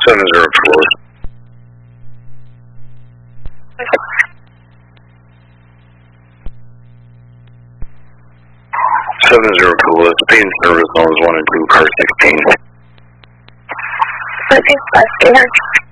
704. 702, speed and service zones 1 and 2, car 16. Okay, 5 scanner.